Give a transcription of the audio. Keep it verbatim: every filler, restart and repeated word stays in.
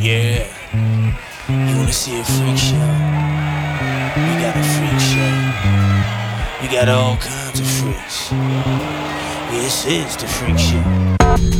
Yeah. You wanna see a freak show? We got a freak show. We got all kinds of freaks. This is the freak show.